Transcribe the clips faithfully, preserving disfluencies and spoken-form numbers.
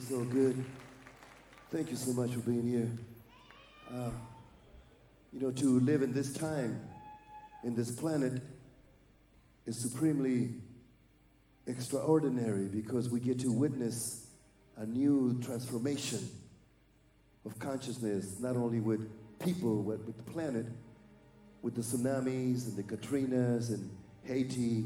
so good. Thank you so much for being here. Uh, you know, to live in this time, in this planet, is supremely extraordinary because we get to witness a new transformation of consciousness, not only with people, but with the planet, with the tsunamis and the Katrinas and Haiti.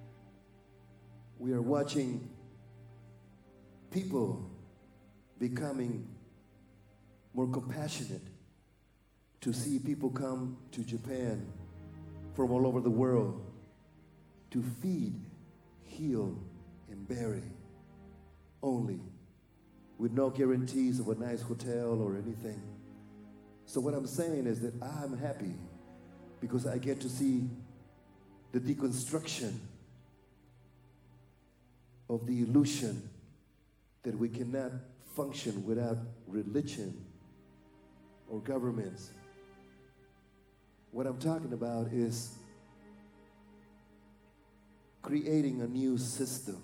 We are watching people becoming more compassionate, to see people come to Japan from all over the world to feed, heal, and bury only, with no guarantees of a nice hotel or anything. So what I'm saying is that I'm happy because I get to see the deconstruction of the illusion that we cannot function without religion or governments. What I'm talking about is creating a new system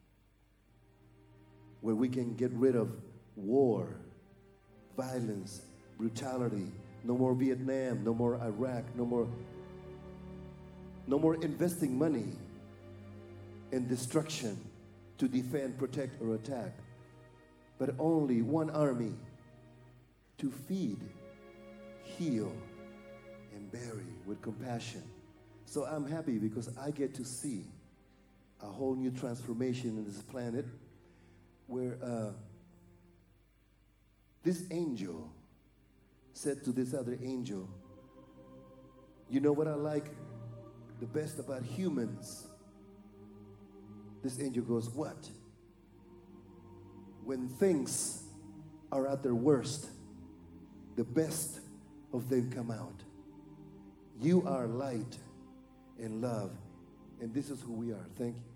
where we can get rid of war, violence, brutality. No more Vietnam, no more Iraq, no more, no more investing money in destruction to defend, protect, or attack, but only one army to feed, heal, and bury with compassion. So I'm happy because I get to see a whole new transformation in this planet where uh, this angel said to this other angel, you know what I like the best about humans? This angel goes, what? When things are at their worst, the best of them come out. You are light and love, and this is who we are. Thank you.